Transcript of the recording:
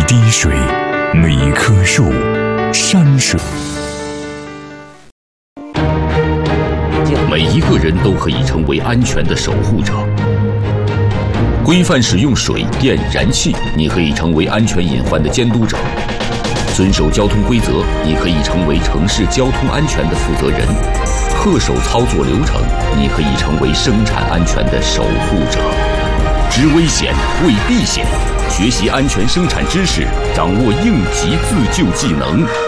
滴水，每一棵树，山水。 每一个人都可以成为安全的守护者。规范使用水电燃气，你可以成为安全隐患的监督者；遵守交通规则，你可以成为城市交通安全的负责人；恪守操作流程，你可以成为生产安全的守护者。知危险，为避险，学习安全生产知识，掌握应急自救技能。